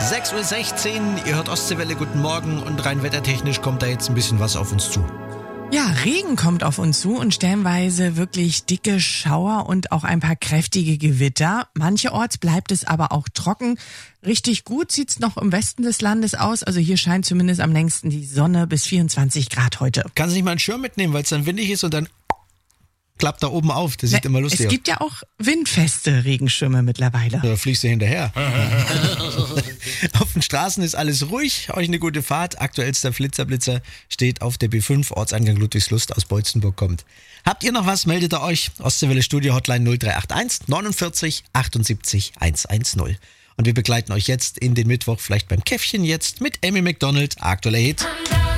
6:16 Uhr, ihr hört Ostseewelle, guten Morgen und rein wettertechnisch kommt da jetzt ein bisschen was auf uns zu. Ja, Regen kommt auf uns zu und stellenweise wirklich dicke Schauer und auch ein paar kräftige Gewitter. Mancherorts bleibt es aber auch trocken. Richtig gut sieht's noch im Westen des Landes aus. Also hier scheint zumindest am längsten die Sonne bis 24 Grad heute. Kannst du nicht mal einen Schirm mitnehmen, weil es dann windig ist und dann klappt da oben auf. Das sieht immer lustig aus. Es gibt ja auch windfeste Regenschirme mittlerweile. Da fliegst du hinterher. Auf den Straßen ist alles ruhig. Euch eine gute Fahrt. Aktuellster Flitzer steht auf der B5, Ortseingang Ludwigslust aus Beutzenburg kommt. Habt ihr noch was? Meldet ihr euch. Ostseewelle Studio Hotline 0381 49 78 110. Und wir begleiten euch jetzt in den Mittwoch, vielleicht beim Käffchen jetzt mit Amy Macdonald, aktueller Hit.